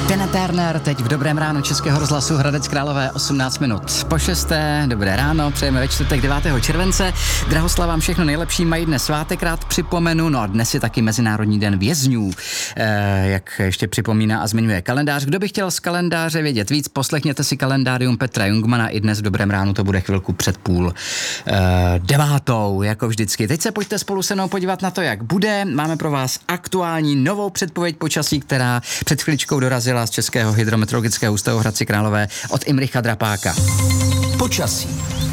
Tina Turner teď v Dobrém ránu Českého rozhlasu Hradec Králové 18 minut po 6. Dobré ráno, přejeme ve čtvrtek 9. července. Drahoslav vám všechno nejlepší, mají dnes svátek, rád připomenu, no a dnes je taky Mezinárodní den vězňů, jak ještě připomíná a zmiňuje kalendář. Kdo by chtěl z kalendáře vědět víc, poslechněte si kalendárium Petra Jungmana, i dnes v Dobrém ránu to bude chvilku před 8:30, jako vždycky. Teď se pojďte spolu se mnou podívat na to, jak bude. Máme pro vás aktuální novou předpověď počasí, která před chviličkou dorazila z Českého hydrometeorologického ústavu v Hradci Králové od Imricha Drapáka. Počasí.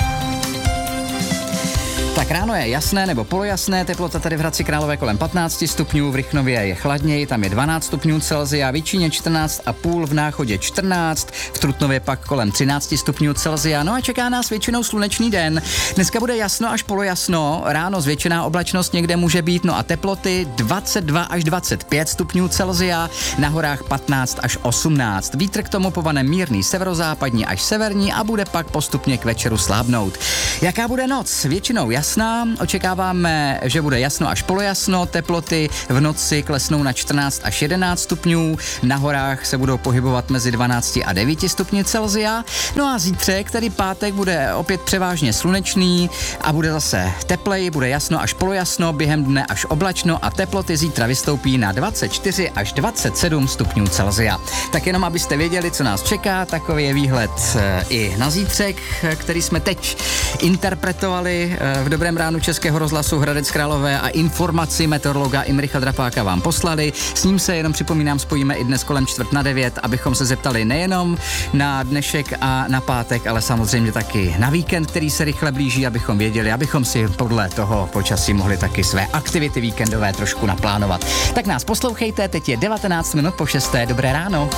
Tak ráno je jasné nebo polojasné, teplota tady v Hradci Králové kolem 15 stupňů, v Rychnově je chladněji, tam je 12 stupňů Celsia, v Jičíně 14,5, v Náchodě 14, v Trutnově pak kolem 13 stupňů Celsia, no a čeká nás většinou slunečný den. Dneska bude jasno až polojasno, ráno zvětšená oblačnost někde může být, no a teploty 22 až 25 stupňů Celsia, na horách 15 až 18. Vítr k tomu povane mírný severozápadní až severní a bude pak postupně k večeru slábnout. Jaká bude noc? Většinou jasná, očekáváme, že bude jasno až polojasno, teploty v noci klesnou na 14 až 11 stupňů, na horách se budou pohybovat mezi 12 a 9 stupni Celsia, no a zítřek, tedy pátek, bude opět převážně slunečný a bude zase teplej, bude jasno až polojasno, během dne až oblačno a teploty zítra vystoupí na 24 až 27 stupňů Celsia. Tak jenom abyste věděli, co nás čeká, takový je výhled i na zítřek, který jsme teď interpretovali v Dobrém ránu Českého rozhlasu Hradec Králové a informaci meteorologa Imricha Drapáka vám poslali. S ním se jenom připomínám spojíme i dnes kolem 8:45, abychom se zeptali nejenom na dnešek a na pátek, ale samozřejmě taky na víkend, který se rychle blíží, abychom věděli, abychom si podle toho počasí mohli taky své aktivity víkendové trošku naplánovat. Tak nás poslouchejte, teď je 19 minut po 6. Dobré ráno.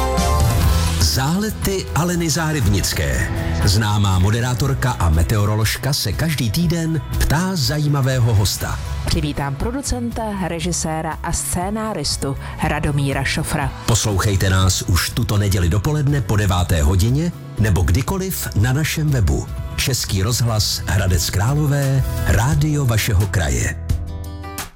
Zálety Aleny Zárybnické. Známá moderátorka a meteoroložka se každý týden ptá zajímavého hosta. Přivítám producenta, režiséra a scénáristu Radomíra Šofra. Poslouchejte nás už tuto neděli dopoledne po 9. hodině nebo kdykoliv na našem webu. Český rozhlas Hradec Králové, rádio vašeho kraje.